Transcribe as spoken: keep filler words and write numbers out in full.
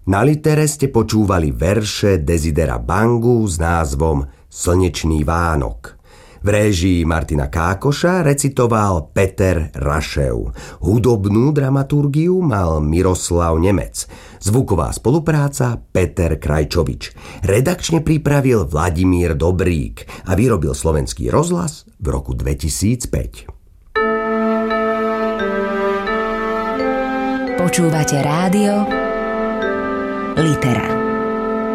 Na Litere ste počúvali verše Desidera Bangu s názvom Slnečný Vánok. V réžii Martina Kákoša recitoval Peter Rašev. Hudobnú dramaturgiu mal Miroslav Nemec. Zvuková spolupráca Peter Krajčovič. Redakčne pripravil Vladimír Dobrík a vyrobil Slovenský rozhlas v roku dvetisícpäť. Počúvate rádio Litera.